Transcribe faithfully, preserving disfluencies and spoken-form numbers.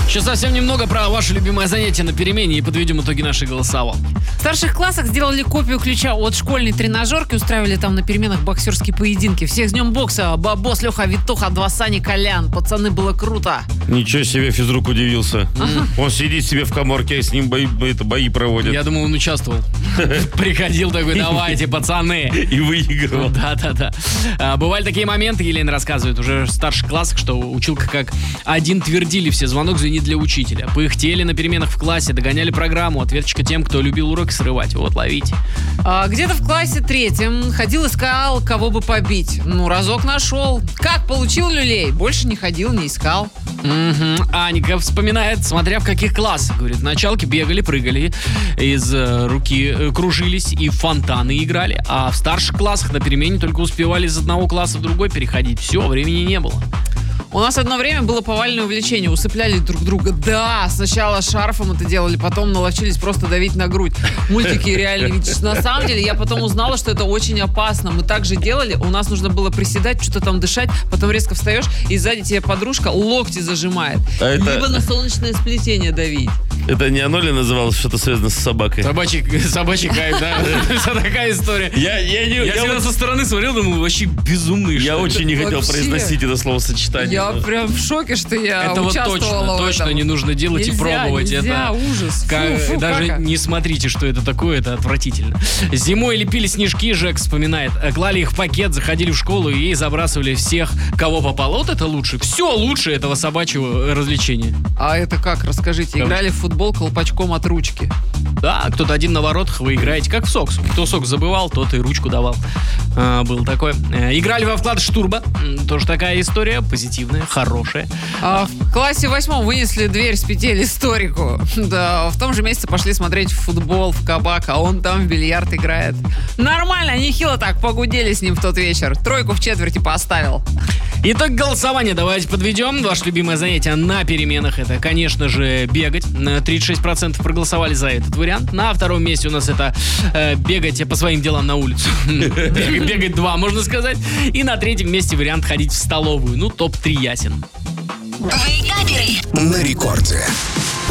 Сейчас совсем немного про ваше любимое занятие на перемене и подведем итоги нашей голосовалки. В старших классах сделали копию ключа от школьной тренажерки, устраивали там на переменах боксерские поединки. Всех с днем бокса. Бабос, Леха, Витуха, два Сани, Колян. Пацаны, было круто. Ничего себе, физрук удивился. Он сидит себе в каморке, с ним бои, это, бои проводят. Я думал, он участвовал. Приходил такой: давайте, пацаны. И выигрывал. Да-да-да. Бывали такие моменты, Елена рассказывает, уже в старших классах, что училка как один твердили все: звонок звенит для учителя. Пыхтели на переменах в классе, догоняли программу, ответочка тем, кто любил уроки срывать. Вот, ловите. А, где-то в классе третьем ходил, искал, кого бы побить. Ну, разок нашел. Как получил люлей? Больше не ходил, не искал. Угу. Аника вспоминает, смотря в каких классах. Говорит, в началке бегали, прыгали, из э, руки э, кружились и в фонтаны играли. А в старших классах на перемене только успевали из одного класса в другой переходить. Все, времени не было. У нас одно время было повальное увлечение. Усыпляли друг друга. Да, сначала шарфом это делали, потом наловчились просто давить на грудь. Мультики реально видишь. На самом деле, я потом узнала, что это очень опасно. Мы так же делали. У нас нужно было приседать, что-то там дышать, потом резко встаешь, и сзади тебе подружка локти зажимает. А это... Либо на солнечное сплетение давить. Это не оно ли называлось, что-то связано с собакой? Собачий, собачий кайф, да? Это такая история. Я, я, не, я, я всегда вот... со стороны смотрел, думал, вообще безумный. Я очень не хотел вообще... произносить это словосочетание. Я но... прям в шоке, что я это участвовала вот точно, в точно этом. Не нужно делать нельзя, и пробовать. Нельзя, это ужас. Как, фу, фу, даже кака. не смотрите, что это такое, это отвратительно. Зимой лепили снежки, Жек вспоминает. Клали их в пакет, заходили в школу и забрасывали всех, кого попало. Вот это лучше. Все лучше этого собачьего развлечения. А это как? Расскажите. Как? Играли в футбол колпачком от ручки. Да, кто-то один на воротах, вы играете как в сокс. Кто сокс забывал, тот и ручку давал. А, был такой. Играли во вклад штурба. Тоже такая история, позитивная, хорошая. А в классе восьмом вынесли дверь с петель историку. Да, в том же месяце пошли смотреть футбол в кабак, а он там в бильярд играет. Нормально, нехило так погудели с ним в тот вечер. Тройку в четверти поставил. Итог голосования давайте подведем. Ваше любимое занятие на переменах — это, конечно же, бегать. тридцать шесть процентов проголосовали за этот вариант. На втором месте у нас это э, бегать по своим делам на улицу. Бегать два, можно сказать. И на третьем месте вариант ходить в столовую. Ну, топ три ясен. Вейкаперы на рекорде.